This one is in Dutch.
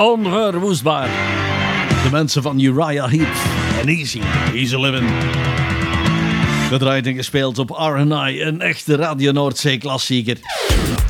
Onverwoestbaar. De mensen van Uriah Heep en Easy Living. Gedraaid en gespeeld op RNI, een echte Radio Noordzee klassieker.